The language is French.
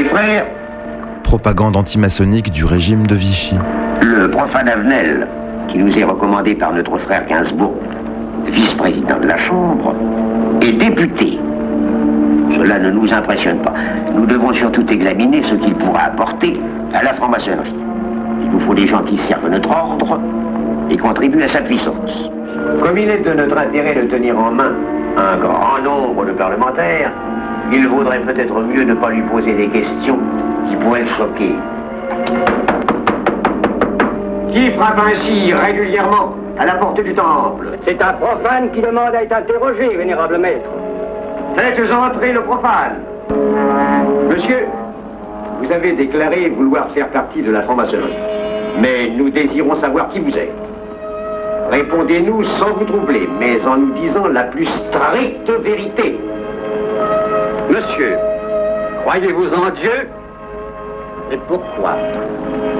frères, Propagande antimaçonnique du régime de Vichy. le profane Avenel, qui nous est recommandé par notre frère Gainsbourg, vice-président de la Chambre, est député. Cela ne nous impressionne pas. Nous devons surtout examiner ce qu'il pourra apporter à la franc-maçonnerie. Il nous faut des gens qui servent notre ordre et contribuent à sa puissance. Comme il est de notre intérêt de tenir en main un grand nombre de parlementaires, il vaudrait peut-être mieux ne pas lui poser des questions qui pourraient le choquer. Qui frappe ainsi régulièrement à la porte du temple? C'est un profane qui demande à être interrogé, vénérable maître. Faites entrer le profane. Monsieur, vous avez déclaré vouloir faire partie de la franc-maçonnerie. Mais nous désirons savoir qui vous êtes. Répondez-nous sans vous troubler, mais en nous disant la plus stricte vérité. Monsieur, croyez-vous en Dieu? Et pourquoi?